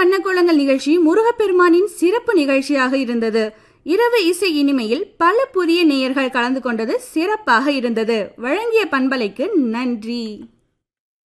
வண்ணக்கோலங்கள் நிகழ்ச்சி முருகப்பெருமானின் சிறப்பு நிகழ்ச்சியாக இருந்தது. இரவு இசை இனிமையில் பல புதிய நேயர்கள் கலந்து கொண்டது சிறப்பாக இருந்தது. வழங்கிய பண்பலைக்கு நன்றி.